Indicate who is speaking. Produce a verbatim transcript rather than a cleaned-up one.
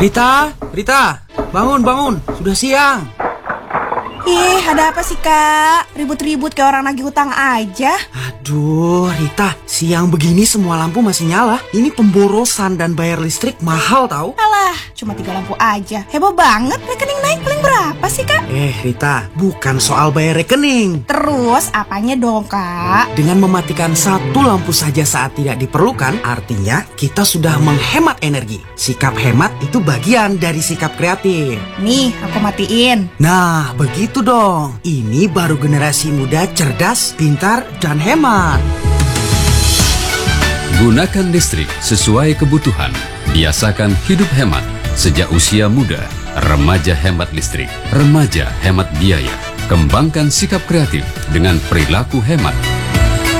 Speaker 1: Rita, Rita, bangun, bangun, sudah siang.
Speaker 2: Ih, ada apa sih kak? Ribut-ribut kayak orang nagih utang aja.
Speaker 1: Aduh, Rita, siang begini semua lampu masih nyala. Ini pemborosan dan bayar listrik mahal tahu.
Speaker 2: Alah, cuma tiga lampu aja. Heboh banget, rekening naik paling berapa sih kak?
Speaker 1: Eh Rita, bukan soal bayar rekening.
Speaker 2: Terus apanya dong kak?
Speaker 1: Dengan mematikan satu lampu saja saat tidak diperlukan, artinya kita sudah menghemat energi. Sikap hemat itu bagian dari sikap kreatif.
Speaker 2: Nih, aku matiin.
Speaker 1: Nah, begitu dong. Ini baru generasi muda cerdas, pintar, dan hemat.
Speaker 3: Gunakan listrik sesuai kebutuhan. Biasakan hidup hemat sejak usia muda. Remaja hemat listrik, remaja hemat biaya. Kembangkan sikap kreatif dengan perilaku hemat.